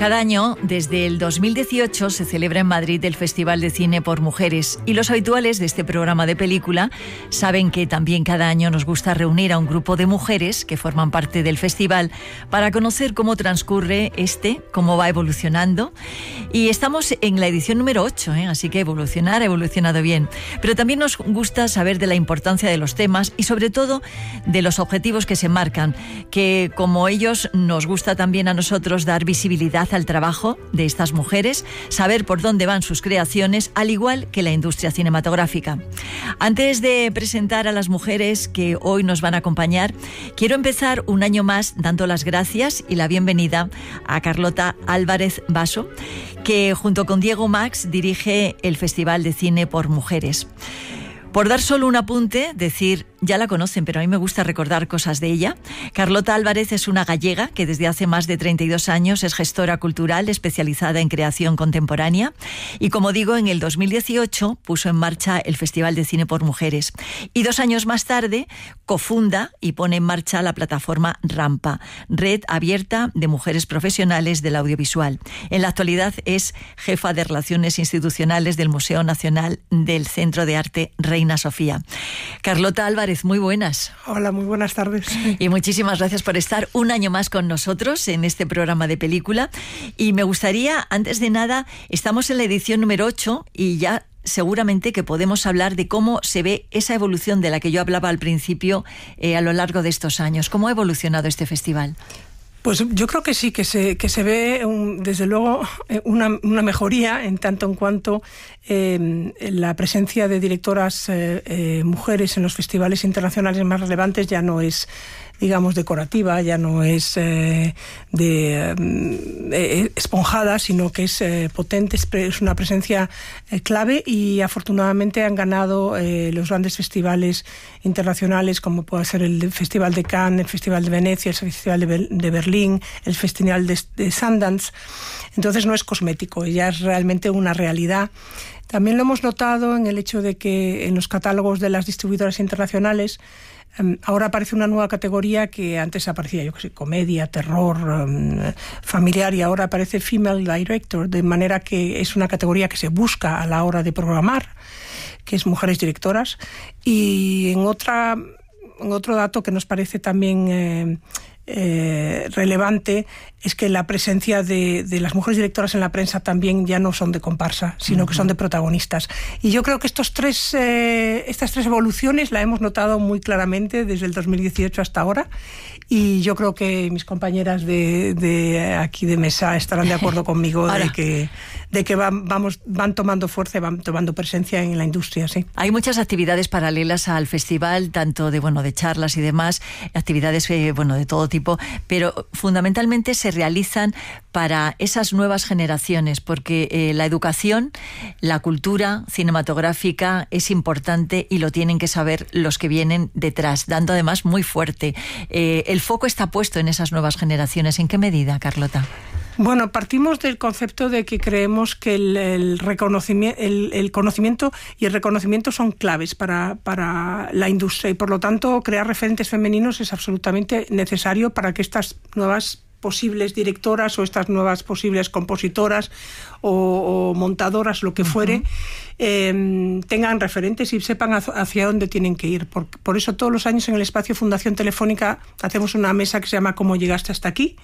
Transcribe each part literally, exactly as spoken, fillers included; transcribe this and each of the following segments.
Cada año, desde el dos mil dieciocho, se celebra en Madrid el Festival de Cine por Mujeres y los habituales de este programa de película saben que también cada año nos gusta reunir a un grupo de mujeres que forman parte del festival para conocer cómo transcurre este, cómo va evolucionando. Y estamos en la edición número ocho, ¿eh? Así que evolucionar ha evolucionado bien. Pero también nos gusta saber de la importancia de los temas y sobre todo de los objetivos que se marcan, que como ellos nos gusta también a nosotros dar visibilidad al trabajo de estas mujeres, saber por dónde van sus creaciones, al igual que la industria cinematográfica. Antes de presentar a las mujeres que hoy nos van a acompañar, quiero empezar un año más dando las gracias y la bienvenida a Carlota Álvarez Basso, que junto con Diego Max dirige el Festival de Cine por Mujeres. Por dar solo un apunte, decir, ya la conocen, pero a mí me gusta recordar cosas de ella. Carlota Álvarez es una gallega que desde hace más de treinta y dos años es gestora cultural especializada en creación contemporánea y, como digo, en el dos mil dieciocho puso en marcha el Festival de Cine por Mujeres y dos años más tarde cofunda y pone en marcha la plataforma Rampa, red abierta de mujeres profesionales del audiovisual. En la actualidad es jefa de Relaciones Institucionales del Museo Nacional del Centro de Arte Reina Sofía. Carlota Álvarez, muy buenas. Hola, muy buenas tardes. Y muchísimas gracias por estar un año más con nosotros en este programa de película. Y me gustaría, antes de nada, estamos en la edición número ocho y ya seguramente que podemos hablar de cómo se ve esa evolución de la que yo hablaba al principio eh, a lo largo de estos años. ¿Cómo ha evolucionado este festival? Pues yo creo que sí, que se, que se ve un, desde luego una, una mejoría en tanto en cuanto eh, la presencia de directoras eh, eh, mujeres en los festivales internacionales más relevantes ya no es, digamos, decorativa, ya no es eh, de eh, esponjada, sino que es eh, potente, es, es una presencia eh, clave y afortunadamente han ganado eh, los grandes festivales internacionales como puede ser el Festival de Cannes, el Festival de Venecia, el Festival de, Be- de Berlín, el Festival de, de Sundance. Entonces no es cosmético, ya es realmente una realidad. También lo hemos notado en el hecho de que en los catálogos de las distribuidoras internacionales Um, ahora aparece una nueva categoría que antes aparecía, yo que sé, comedia, terror, um, familiar, y ahora aparece Female Director, de manera que es una categoría que se busca a la hora de programar, que es mujeres directoras. Y en, otra, en otro dato que nos parece también eh, eh, relevante es que la presencia de, de las mujeres directoras en la prensa también ya no son de comparsa, sino uh-huh. que son de protagonistas. Y yo creo que estos tres, eh, estas tres evoluciones la hemos notado muy claramente desde el dos mil dieciocho hasta ahora. Y yo creo que mis compañeras de, de aquí de mesa estarán de acuerdo conmigo de que, de que van, vamos, van tomando fuerza y van tomando presencia en la industria. Sí. Hay muchas actividades paralelas al festival, tanto de, bueno, de charlas y demás, actividades eh, bueno, de todo tipo, pero fundamentalmente se realizan para esas nuevas generaciones, porque eh, la educación, la cultura cinematográfica es importante y lo tienen que saber los que vienen detrás, dando además muy fuerte. Eh, el foco está puesto en esas nuevas generaciones. ¿En qué medida, Carlota? Bueno, partimos del concepto de que creemos que el, el, reconocimiento, el, el conocimiento y el reconocimiento son claves para, para la industria y por lo tanto crear referentes femeninos es absolutamente necesario para que estas nuevas posibles directoras o estas nuevas posibles compositoras o, o montadoras, lo que fuere, uh-huh. eh, tengan referentes y sepan hacia dónde tienen que ir. Por, por eso todos los años en el espacio Fundación Telefónica hacemos una mesa que se llama ¿Cómo llegaste hasta aquí?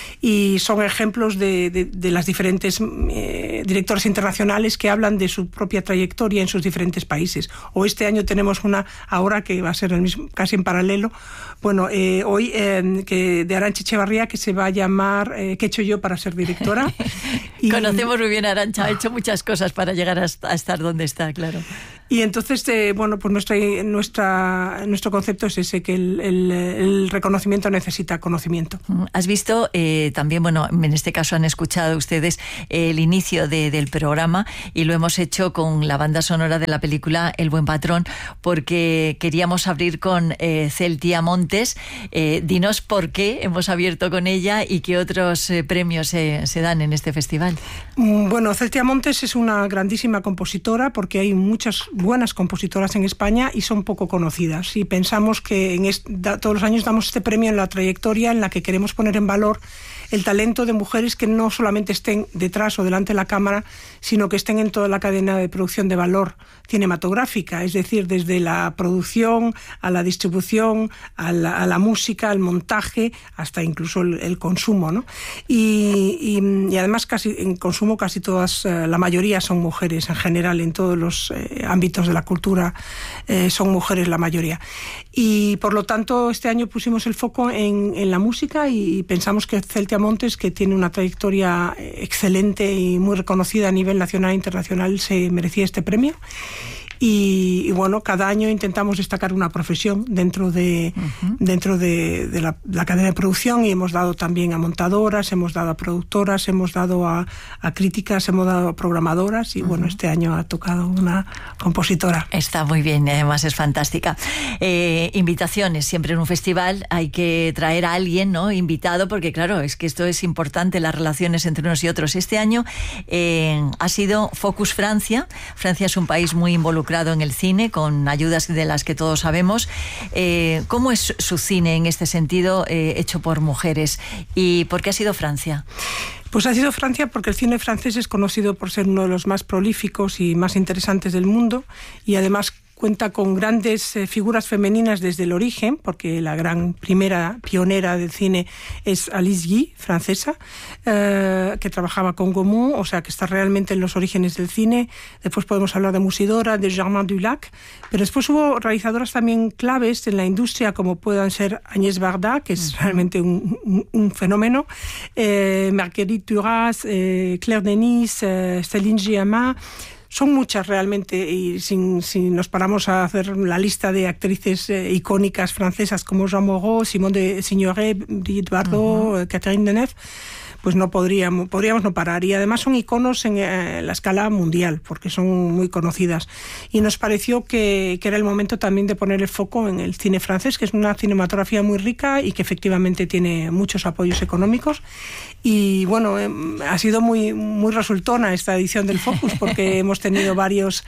Y son ejemplos de, de, de las diferentes eh, directoras internacionales que hablan de su propia trayectoria en sus diferentes países. O este año tenemos una, ahora que va a ser el mismo, casi en paralelo, bueno, eh, hoy eh, que de Arantxa Echevarría, que se va a llamar eh, ¿Qué he hecho yo para ser directora? Y conocemos muy bien a Arantxa, ha hecho muchas cosas para llegar a, a estar donde está, claro. Y entonces, eh, bueno, pues nuestra, nuestra, nuestro concepto es ese, que el, el, el reconocimiento necesita conocimiento. Has visto, eh, también, bueno, en este caso han escuchado ustedes eh, el inicio de, del programa y lo hemos hecho con la banda sonora de la película El Buen Patrón, porque queríamos abrir con eh, Celtia Montes. Eh, dinos por qué hemos abierto con ella y qué otros eh, premios eh, se dan en este festival. Bueno, Celtia Montes es una grandísima compositora porque hay muchas buenas compositoras en España y son poco conocidas. Y pensamos que en este, da, todos los años damos este premio en la trayectoria en la que queremos poner en valor el talento de mujeres que no solamente estén detrás o delante de la cámara, sino que estén en toda la cadena de producción de valor cinematográfica, es decir, desde la producción a la distribución, a la, a la música, al montaje, hasta incluso el, el consumo, ¿no? Y, y, y además casi en consumo casi todas, eh, la mayoría son mujeres en general, en todos los eh, ámbitos de la cultura eh, son mujeres la mayoría. Y por lo tanto este año pusimos el foco en, en la música y pensamos que Celtia Montes, que tiene una trayectoria excelente y muy reconocida a nivel nacional e internacional, se merecía este premio. Y, y bueno, cada año intentamos destacar una profesión dentro de, uh-huh. dentro de, de la, la cadena de producción, y hemos dado también a montadoras, hemos dado a productoras, hemos dado a, a críticas, hemos dado a programadoras, y uh-huh. bueno, este año ha tocado una compositora. Está muy bien, además es fantástica. Eh, invitaciones, siempre en un festival hay que traer a alguien, ¿no?, invitado, porque claro, es que esto es importante, las relaciones entre unos y otros. Este año eh, ha sido Focus Francia. Francia es un país muy involucrado en el cine, con ayudas de las que todos sabemos. Eh, ¿Cómo es su cine en este sentido, eh, hecho por mujeres? ¿Y por qué ha sido Francia? Pues ha sido Francia porque el cine francés es conocido por ser uno de los más prolíficos y más interesantes del mundo, y además cuenta con grandes eh, figuras femeninas desde el origen, porque la gran primera pionera del cine es Alice Guy, francesa, eh, que trabajaba con Gaumont, o sea que está realmente en los orígenes del cine. Después podemos hablar de Musidora, de Germain Dulac, pero después hubo realizadoras también claves en la industria, como puedan ser Agnès Varda, que es uh-huh. realmente un, un, un fenómeno, eh, Marguerite Duras, eh, Claire Denis, eh, Céline Sciamma. Son muchas realmente, y si, si nos paramos a hacer la lista de actrices eh, icónicas francesas como Jean Moreau, Simone de Signoret, Brigitte Bardot, uh-huh. Catherine Deneuve, pues no podríamos, podríamos no parar. Y además son iconos en eh, la escala mundial, porque son muy conocidas. Y nos pareció que, que era el momento también de poner el foco en el cine francés, que es una cinematografía muy rica y que efectivamente tiene muchos apoyos económicos. Y bueno, eh, ha sido muy, muy resultona esta edición del Focus, porque hemos tenido varias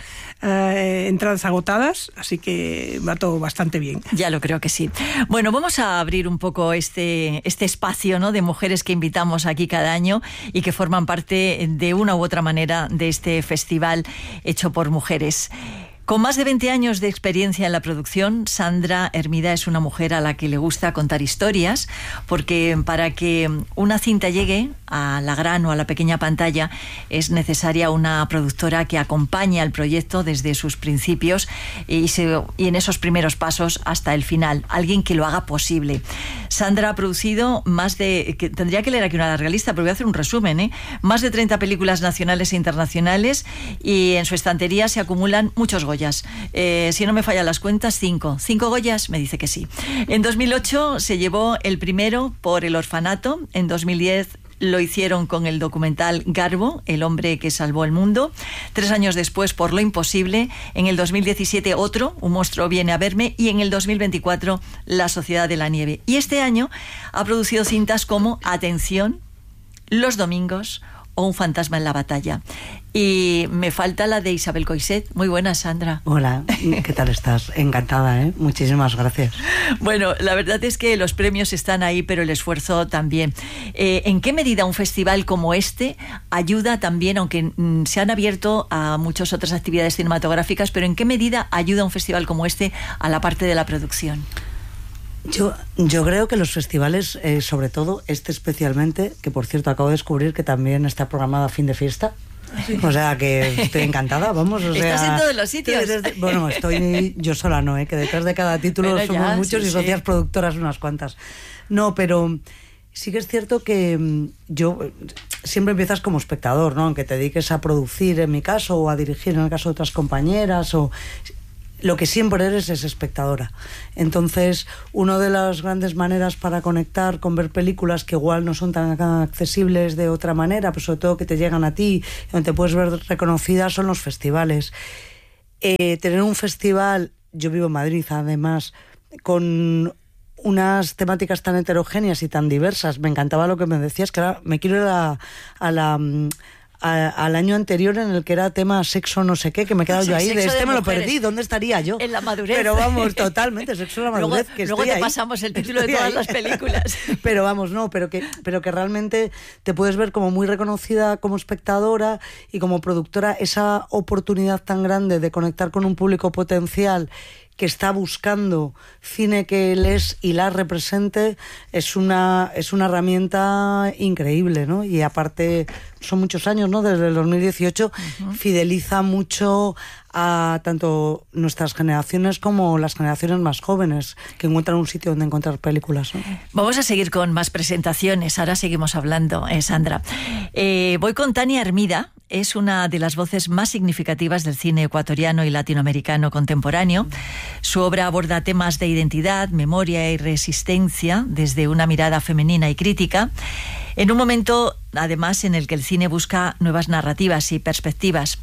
eh, entradas agotadas, así que va todo bastante bien. Ya lo creo que sí. Bueno, vamos a abrir un poco este, este espacio, ¿no?, de mujeres que invitamos aquí cada año y que forman parte de una u otra manera de este festival hecho por mujeres. Con más de veinte años de experiencia en la producción, Sandra Hermida es una mujer a la que le gusta contar historias, porque para que una cinta llegue a la gran o a la pequeña pantalla es necesaria una productora que acompañe al proyecto desde sus principios y, se, y en esos primeros pasos hasta el final, alguien que lo haga posible. Sandra ha producido más de, que tendría que leer aquí una larga lista, pero voy a hacer un resumen, ¿eh? más de treinta películas nacionales e internacionales, y en su estantería se acumulan muchos Goyas. Eh, si no me fallan las cuentas, cinco. ¿Cinco Goyas? Me dice que sí. En dos mil ocho se llevó el primero por El orfanato. En dos mil diez lo hicieron con el documental Garbo, el hombre que salvó el mundo. Tres años después, por Lo imposible. En el dos mil diecisiete otro, Un monstruo viene a verme. Y en el dos mil veinticuatro, La sociedad de la nieve. Y este año ha producido cintas como Atención, Los domingos o Un fantasma en la batalla. Y me falta la de Isabel Coixet. Muy buena, Sandra. Hola, ¿qué tal estás? Encantada, ¿eh? Muchísimas gracias. Bueno, la verdad es que los premios están ahí, pero el esfuerzo también. Eh, ¿En qué medida un festival como este ayuda también, aunque mm, se han abierto a muchas otras actividades cinematográficas, pero en qué medida ayuda un festival como este a la parte de la producción? Yo, yo creo que los festivales, eh, sobre todo este especialmente, que por cierto acabo de descubrir que también está programado a fin de fiesta. Sí. O sea que estoy encantada, vamos. O sea, estás en todos los sitios. Desde, bueno, estoy yo sola, no, ¿eh? Que detrás de cada título bueno, somos ya, muchos sí, y socias sí. productoras unas cuantas. No, pero sí que es cierto que yo siempre empiezas como espectador, ¿no? Aunque te dediques a producir en mi caso o a dirigir en el caso de otras compañeras o... Lo que siempre eres es espectadora. Entonces, una de las grandes maneras para conectar con ver películas que igual no son tan accesibles de otra manera, pero sobre todo que te llegan a ti, donde te puedes ver reconocidas, son los festivales. Eh, tener un festival, yo vivo en Madrid además, con unas temáticas tan heterogéneas y tan diversas. Me encantaba lo que me decías, que ahora me quiero ir a, a la... a, al año anterior en el que era tema sexo no sé qué, que me he quedado yo ahí, de este de me lo perdí, ¿dónde estaría yo? En la madurez. Pero vamos, totalmente, sexo en la madurez. Luego, que luego te ahí. pasamos el título estoy de todas ahí. Las películas. Pero vamos, no, pero que, pero que realmente te puedes ver como muy reconocida como espectadora y como productora, esa oportunidad tan grande de conectar con un público potencial que está buscando cine que les y las represente, es una, es una herramienta increíble, ¿no? Y aparte, son muchos años, ¿no? Desde el dos mil dieciocho, uh-huh. fideliza mucho a tanto nuestras generaciones como las generaciones más jóvenes, que encuentran un sitio donde encontrar películas, ¿no? Vamos a seguir con más presentaciones. Ahora seguimos hablando, eh, Sandra. Eh, voy con Tania Hermida. Es una de las voces más significativas del cine ecuatoriano y latinoamericano contemporáneo. Su obra aborda temas de identidad, memoria y resistencia desde una mirada femenina y crítica, en un momento, además, en el que el cine busca nuevas narrativas y perspectivas.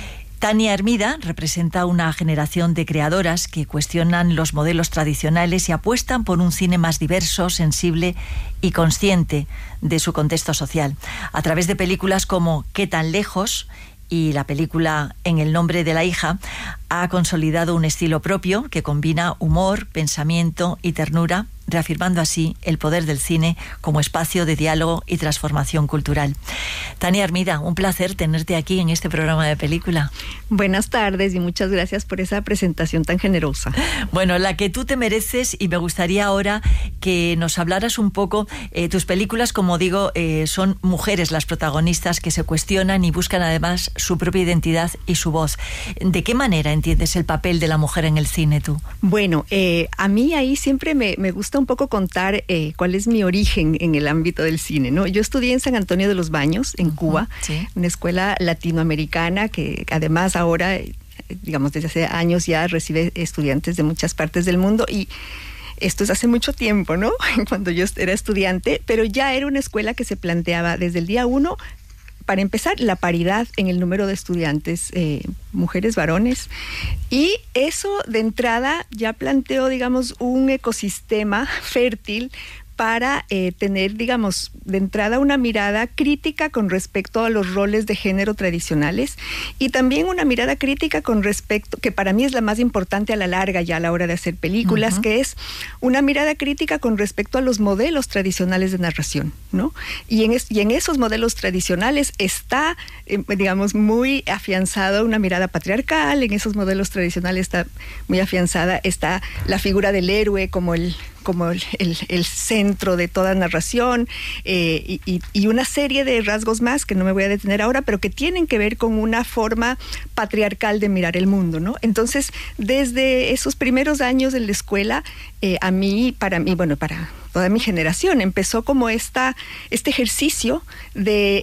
Tania Hermida representa una generación de creadoras que cuestionan los modelos tradicionales y apuestan por un cine más diverso, sensible y consciente de su contexto social. A través de películas como ¿Qué tan lejos? Y la película En el nombre de la hija, ha consolidado un estilo propio que combina humor, pensamiento y ternura, reafirmando así el poder del cine como espacio de diálogo y transformación cultural. Tania Hermida, un placer tenerte aquí en este programa de película. Buenas tardes y muchas gracias por esa presentación tan generosa. Bueno, la que tú te mereces, y me gustaría ahora que nos hablaras un poco. Eh, tus películas, como digo, eh, son mujeres las protagonistas que se cuestionan y buscan además su propia identidad y su voz. ¿De qué manera entiendes el papel de la mujer en el cine tú? Bueno, eh, a mí ahí siempre me, me gusta un poco contar eh, cuál es mi origen en el ámbito del cine, ¿no? Yo estudié en San Antonio de los Baños, en uh-huh, Cuba, sí. Una escuela latinoamericana que además ahora, digamos, desde hace años ya recibe estudiantes de muchas partes del mundo, y esto es hace mucho tiempo, ¿no? Cuando yo era estudiante, pero ya era una escuela que se planteaba desde el día uno, para empezar, la paridad en el número de estudiantes, eh, mujeres, varones, y eso de entrada ya planteó, digamos, un ecosistema fértil para eh, tener, digamos, de entrada una mirada crítica con respecto a los roles de género tradicionales, y también una mirada crítica con respecto, que para mí es la más importante a la larga ya a la hora de hacer películas, uh-huh. que es una mirada crítica con respecto a los modelos tradicionales de narración, ¿no? Y en, es, y en esos modelos tradicionales está, eh, digamos, muy afianzada una mirada patriarcal. En esos modelos tradicionales está muy afianzada está la figura del héroe como el como el, el, el centro de toda narración, eh, y, y una serie de rasgos más que no me voy a detener ahora, pero que tienen que ver con una forma patriarcal de mirar el mundo, ¿no? Entonces, desde esos primeros años en la escuela, eh, a mí, para mí, bueno, para toda mi generación, empezó como esta, este ejercicio de,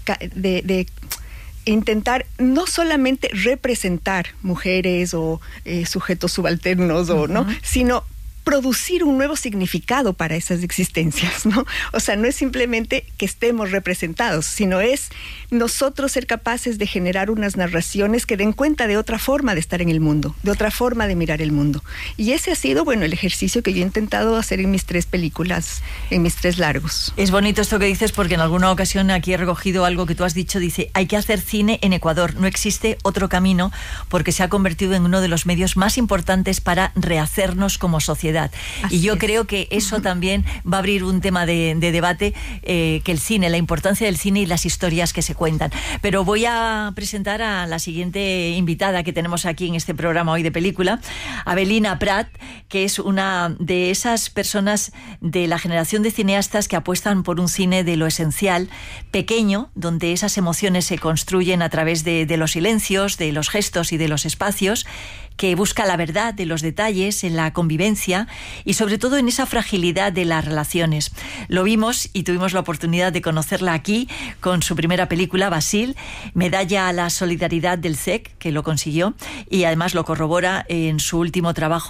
de, de intentar no solamente representar mujeres o eh, sujetos subalternos, o, uh-huh. ¿no? Sino producir un nuevo significado para esas existencias, ¿no? O sea, no es simplemente que estemos representados, sino es nosotros ser capaces de generar unas narraciones que den cuenta de otra forma de estar en el mundo, de otra forma de mirar el mundo. Y ese ha sido, bueno, el ejercicio que yo he intentado hacer en mis tres películas, en mis tres largos. Es bonito esto que dices, porque en alguna ocasión aquí he recogido algo que tú has dicho. Dice, hay que hacer cine en Ecuador, no existe otro camino, porque se ha convertido en uno de los medios más importantes para rehacernos como sociedad. Así y yo es. Creo que eso uh-huh. también va a abrir un tema de, de debate, eh, que el cine, la importancia del cine y las historias que se cuentan. Pero voy a presentar a la siguiente invitada que tenemos aquí en este programa hoy de película, Avelina Prat, que es una de esas personas de la generación de cineastas que apuestan por un cine de lo esencial, pequeño, donde esas emociones se construyen a través de, de los silencios, de los gestos y de los espacios, que busca la verdad de los detalles en la convivencia y sobre todo en esa fragilidad de las relaciones. Lo vimos y tuvimos la oportunidad de conocerla aquí con su primera película, Basil, medalla a la solidaridad del C E C, que lo consiguió, y además lo corrobora en su último trabajo,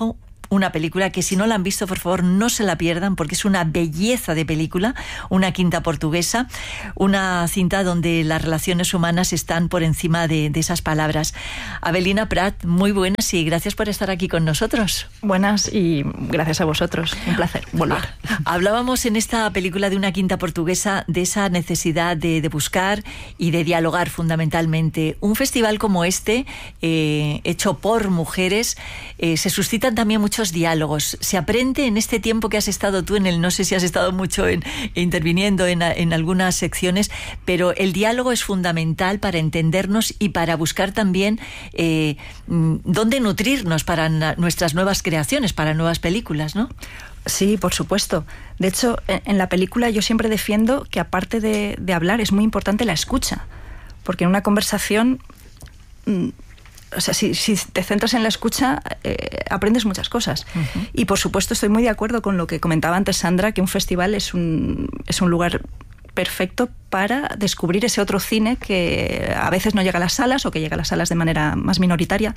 una película que si no la han visto, por favor, no se la pierdan, porque es una belleza de película, Una quinta portuguesa, una cinta donde las relaciones humanas están por encima de, de esas palabras. Avelina Prat, muy buenas y gracias por estar aquí con nosotros. Buenas y gracias a vosotros. Un placer volver. Ah, hablábamos en esta película de Una quinta portuguesa de esa necesidad de, de buscar y de dialogar fundamentalmente. Un festival como este, eh, hecho por mujeres, eh, se suscitan también muchos diálogos. Se aprende en este tiempo que has estado tú en el, no sé si has estado mucho en, interviniendo en, en algunas secciones, pero el diálogo es fundamental para entendernos y para buscar también eh, dónde nutrirnos para na, nuestras nuevas creaciones, para nuevas películas, ¿no? Sí, por supuesto. De hecho, en la película yo siempre defiendo que aparte de, de hablar es muy importante la escucha, porque en una conversación, o sea, si, si te centras en la escucha, eh, aprendes muchas cosas. Uh-huh. Y por supuesto estoy muy de acuerdo con lo que comentaba antes Sandra, que un festival es un, es un lugar perfecto para descubrir ese otro cine que a veces no llega a las salas o que llega a las salas de manera más minoritaria,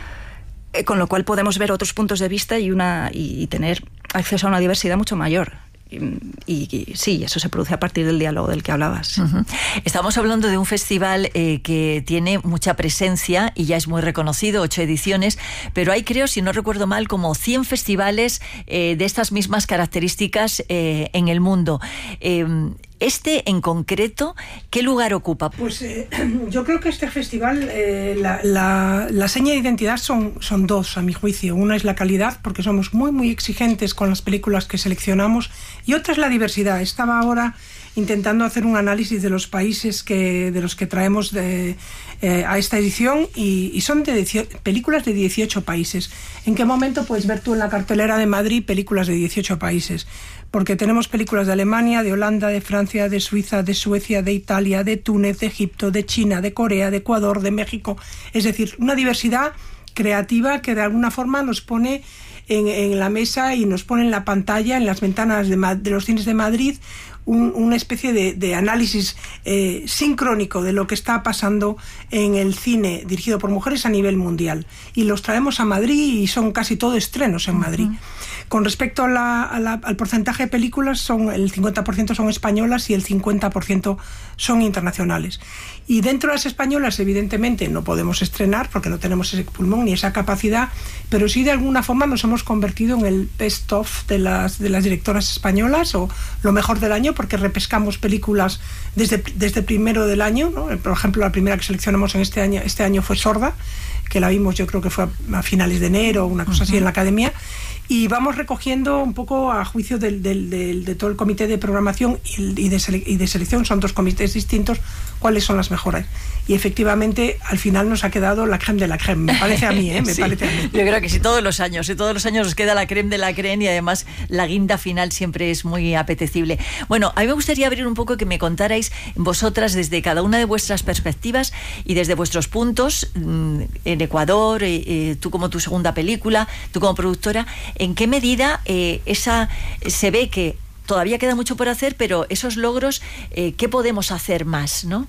eh, con lo cual podemos ver otros puntos de vista y, una, y, y tener acceso a una diversidad mucho mayor. Y, y sí, eso se produce a partir del diálogo del que hablabas. Uh-huh. Estamos hablando de un festival eh, que tiene mucha presencia y ya es muy reconocido, ocho ediciones, pero hay, creo, si no recuerdo mal, como cien festivales eh, de estas mismas características eh, en el mundo. Eh, Este, en concreto, ¿qué lugar ocupa? Pues eh, yo creo que este festival, eh, la, la, la seña de identidad son, son dos, a mi juicio. Una es la calidad, porque somos muy, muy exigentes con las películas que seleccionamos, y otra es la diversidad. Estaba ahora intentando hacer un análisis de los países que, de los que traemos de, eh, a esta edición, y, y son de dieciocho, películas de dieciocho países. ¿En qué momento puedes ver tú en la cartelera de Madrid películas de dieciocho países? Porque tenemos películas de Alemania, de Holanda, de Francia, de Suiza, de Suecia, de Italia, de Túnez, de Egipto, de China, de Corea, de Ecuador, de México. Es decir, una diversidad creativa que de alguna forma nos pone en, en la mesa y nos pone en la pantalla, en las ventanas de, de los cines de Madrid, un, una especie de, de análisis eh, sincrónico de lo que está pasando en el cine dirigido por mujeres a nivel mundial. Y los traemos a Madrid y son casi todo estrenos en Madrid. Uh-huh. Con respecto a la, a la, al porcentaje de películas, son el cincuenta por ciento son españolas y el cincuenta por ciento son internacionales. Y dentro de las españolas, evidentemente, no podemos estrenar porque no tenemos ese pulmón ni esa capacidad, pero sí de alguna forma nos hemos convertido en el best of de las, de las directoras españolas, o lo mejor del año, porque repescamos películas desde, desde primero del año, ¿no? Por ejemplo, la primera que seleccionamos en este año, este año fue Sorda, que la vimos, yo creo que fue a, a finales de enero, una cosa uh-huh. así en la Academia. Y vamos recogiendo un poco a juicio del, del, del, de todo el comité de programación y, y, de sele, y de selección, son dos comités distintos, cuáles son las mejores. Y efectivamente, al final nos ha quedado la crème de la crème, me parece a mí, ¿eh? Me sí, parece a mí. Yo creo que sí, todos los años, y todos los años nos queda la crème de la crème, y además la guinda final siempre es muy apetecible. Bueno, a mí me gustaría abrir un poco que me contarais vosotras desde cada una de vuestras perspectivas y desde vuestros puntos, en Ecuador, eh, eh, tú como tu segunda película, tú como productora, ¿en qué medida eh, esa se ve que todavía queda mucho por hacer, pero esos logros, eh, ¿qué podemos hacer más, no?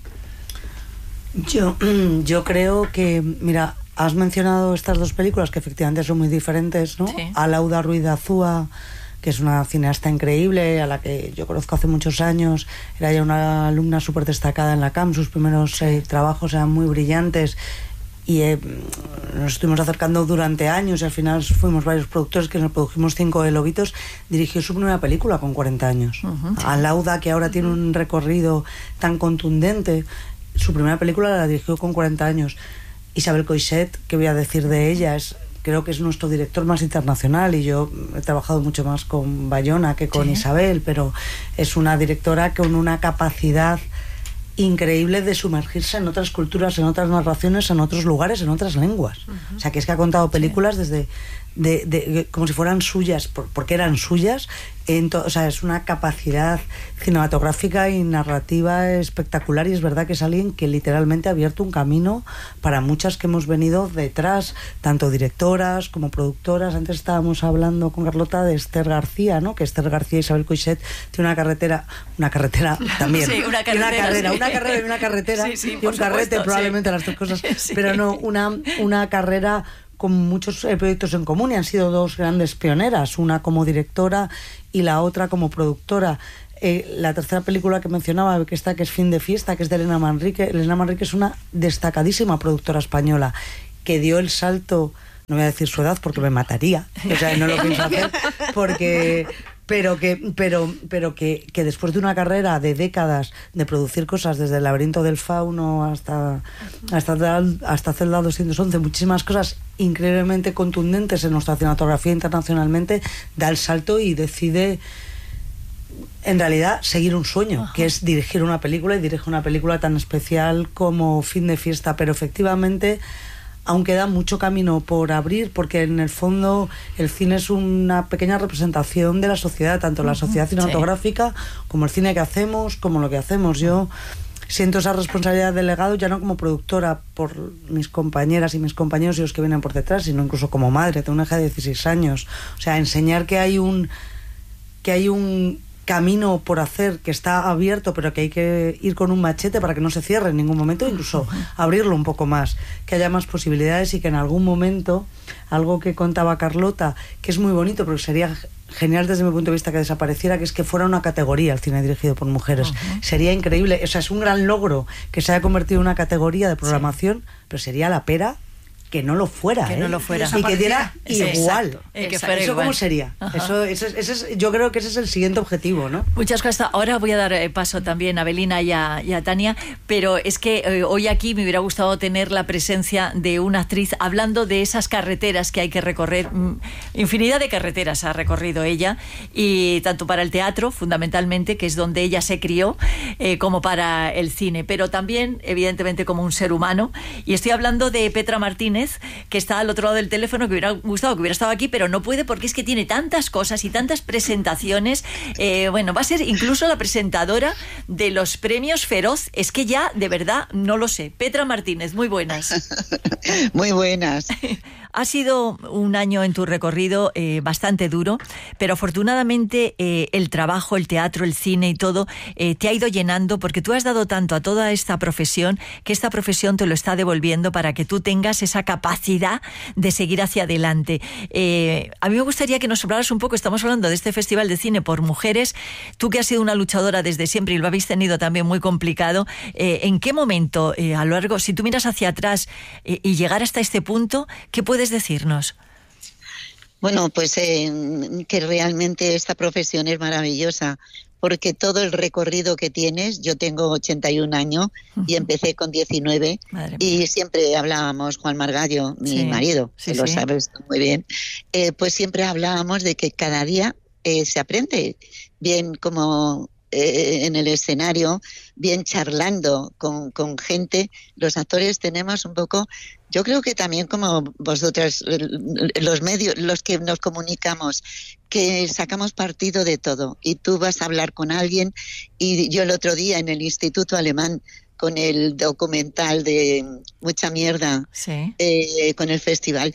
Yo, yo creo que, mira, has mencionado estas dos películas que efectivamente son muy diferentes, ¿no? Sí. Alauda Ruiz de Azúa, que es una cineasta increíble, a la que yo conozco hace muchos años, era ya una alumna súper destacada en la C A M, sus primeros eh, trabajos eran muy brillantes, y eh, nos estuvimos acercando durante años, y al final fuimos varios productores que nos produjimos Cinco de Lobitos. Dirigió su primera película con cuarenta años. Uh-huh. Alauda, que ahora tiene un recorrido tan contundente, su primera película la dirigió con cuarenta años. Isabel Coixet, ¿qué voy a decir de ella? Es, creo que es nuestro director más internacional, y yo he trabajado mucho más con Bayona que con sí. Isabel, pero es una directora con una capacidad increíble de sumergirse en otras culturas, en otras narraciones, en otros lugares, en otras lenguas. Uh-huh. O sea, que es que ha contado películas sí. desde de, de, como si fueran suyas, por, porque eran suyas. En to, o sea, es una capacidad cinematográfica y narrativa espectacular, y es verdad que es alguien que literalmente ha abierto un camino para muchas que hemos venido detrás, tanto directoras como productoras. Antes estábamos hablando con Carlota de Esther García, ¿no? Que Esther García y Isabel Coixet tiene una carretera, una carretera también, sí, una, carretera, una carrera, sí. una carrera y una carretera, sí, sí, y un supuesto, carrete, probablemente sí. las dos cosas, sí. pero no, una, una carrera con muchos eh, proyectos en común y han sido dos grandes pioneras, una como directora y la otra como productora. Eh, la tercera película que mencionaba, que está, que es Fin de Fiesta, que es de Elena Manrique. Elena Manrique es una destacadísima productora española que dio el salto, no voy a decir su edad porque me mataría, o sea, no lo pienso hacer, porque... pero que pero pero que, que después de una carrera de décadas de producir cosas desde El laberinto del fauno hasta hasta hasta Celda doscientos once, muchísimas cosas increíblemente contundentes en nuestra cinematografía internacionalmente, da el salto y decide en realidad seguir un sueño. Ajá. Que es dirigir una película, y dirige una película tan especial como Fin de Fiesta, pero efectivamente aún queda mucho camino por abrir, porque en el fondo el cine es una pequeña representación de la sociedad, tanto la sociedad cinematográfica, sí, como el cine que hacemos, como lo que hacemos. Yo siento esa responsabilidad de legado, ya no como productora por mis compañeras y mis compañeros y los que vienen por detrás, sino incluso como madre. Tengo una hija de dieciséis años. O sea, enseñar que hay un que hay un camino por hacer que está abierto, pero que hay que ir con un machete para que no se cierre en ningún momento, incluso abrirlo un poco más, que haya más posibilidades, y que en algún momento, algo que contaba Carlota, que es muy bonito, pero sería genial desde mi punto de vista que desapareciera, que es que fuera una categoría el cine dirigido por mujeres. Uh-huh. Sería increíble, o sea, es un gran logro que se haya convertido en una categoría de programación, sí, pero sería la pera que no lo fuera, que ¿eh? no lo fuera. Y que diera igual. Exacto, el que fuera ¿Eso igual. cómo sería? Eso, ese, ese es, yo creo que ese es el siguiente objetivo, ¿no? Muchas cosas. Ahora voy a dar paso también a Belina y a, y a Tania, pero es que eh, hoy aquí me hubiera gustado tener la presencia de una actriz hablando de esas carreteras que hay que recorrer. Infinidad de carreteras ha recorrido ella, y tanto para el teatro, fundamentalmente, que es donde ella se crió, eh, como para el cine, pero también, evidentemente, como un ser humano. Y estoy hablando de Petra Martínez, que está al otro lado del teléfono, que hubiera gustado que hubiera estado aquí, pero no puede porque es que tiene tantas cosas y tantas presentaciones. Eh, bueno, va a ser incluso la presentadora de los premios Feroz. Es que ya, de verdad, no lo sé. Petra Martínez, muy buenas. Muy buenas. Ha sido un año en tu recorrido eh, bastante duro, pero afortunadamente eh, el trabajo, el teatro, el cine y todo eh, te ha ido llenando, porque tú has dado tanto a toda esta profesión que esta profesión te lo está devolviendo para que tú tengas esa capacidad de seguir hacia adelante. Eh, a mí me gustaría que nos hablaras un poco, estamos hablando de este Festival de Cine por Mujeres, tú que has sido una luchadora desde siempre y lo habéis tenido también muy complicado, eh, ¿en qué momento eh, a lo largo, si tú miras hacia atrás eh, y llegar hasta este punto, qué puedes decirnos? Bueno, pues eh, que realmente esta profesión es maravillosa, porque todo el recorrido que tienes, yo tengo ochenta y un años y empecé con diecinueve, y siempre hablábamos, Juan Margallo, mi sí, marido, sí, que lo sí. sabes muy bien, eh, pues siempre hablábamos de que cada día eh, se aprende, bien como eh, en el escenario, bien charlando con, con gente. Los actores tenemos un poco, yo creo que también como vosotras, los medios, los que nos comunicamos, que sacamos partido de todo. Y tú vas a hablar con alguien, y yo el otro día en el Instituto Alemán, con el documental de Mucha Mierda, sí. eh, con el festival,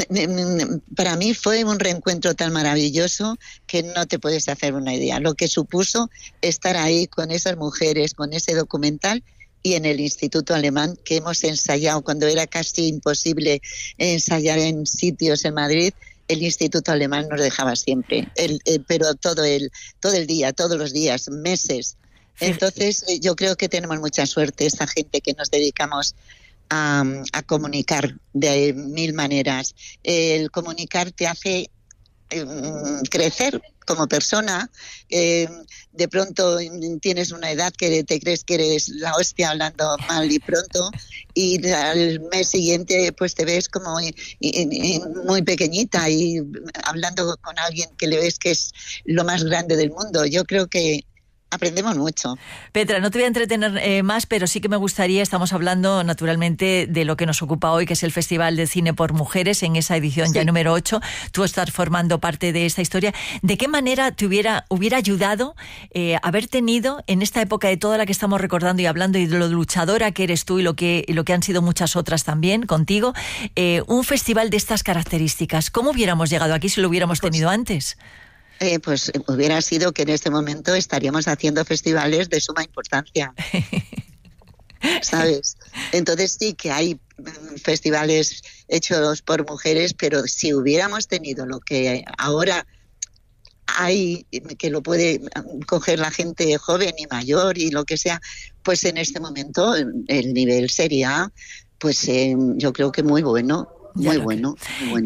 para mí fue un reencuentro tan maravilloso que no te puedes hacer una idea. Lo que supuso estar ahí con esas mujeres, con ese documental, y en el Instituto Alemán, que hemos ensayado cuando era casi imposible ensayar en sitios en Madrid. El Instituto Alemán nos dejaba siempre, el, el, pero todo el, todo el día, todos los días, meses. Entonces yo creo que tenemos mucha suerte, esta gente que nos dedicamos a, a comunicar de mil maneras. El comunicar te hace eh, crecer como persona. Eh, de pronto tienes una edad que te crees que eres la hostia hablando mal y pronto, y al mes siguiente pues te ves como muy, muy pequeñita y hablando con alguien que le ves que es lo más grande del mundo. Yo creo que aprendemos mucho. Petra, no te voy a entretener eh, más, pero sí que me gustaría, estamos hablando naturalmente de lo que nos ocupa hoy, que es el Festival de Cine por Mujeres, en esa edición sí. ya número ocho. Tú estás formando parte de esta historia. ¿De qué manera te hubiera, hubiera ayudado eh, haber tenido, en esta época de toda la que estamos recordando y hablando, y de lo luchadora que eres tú y lo que, y lo que han sido muchas otras también contigo, eh, un festival de estas características? ¿Cómo hubiéramos llegado aquí si lo hubiéramos pues, tenido antes? Eh, pues hubiera sido que en este momento estaríamos haciendo festivales de suma importancia, ¿sabes? Entonces sí que hay festivales hechos por mujeres, pero si hubiéramos tenido lo que ahora hay, que lo puede coger la gente joven y mayor y lo que sea, pues en este momento el nivel sería, pues eh, yo creo que muy bueno, muy bueno, muy bueno.